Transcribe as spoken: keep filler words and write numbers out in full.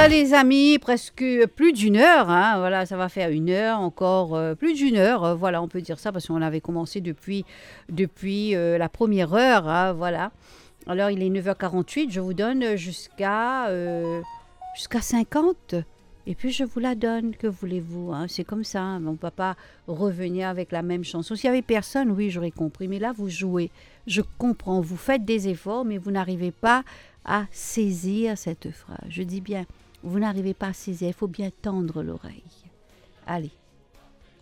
les amis, presque plus d'une heure. Hein, voilà, ça va faire une heure, encore euh, plus d'une heure. Euh, voilà, on peut dire ça parce qu'on avait commencé depuis, depuis euh, la première heure. Hein, voilà. Alors, il est neuf heures quarante-huit. Je vous donne jusqu'à euh, jusqu'à cinquante. Et puis, je vous la donne. Que voulez-vous, hein, c'est comme ça. Hein, on ne peut pas revenir avec la même chanson. S'il n'y avait personne, oui, j'aurais compris. Mais là, vous jouez. Je comprends. Vous faites des efforts, mais vous n'arrivez pas à saisir cette phrase. Je dis bien, vous n'arrivez pas à saisir, il faut bien tendre l'oreille. Allez.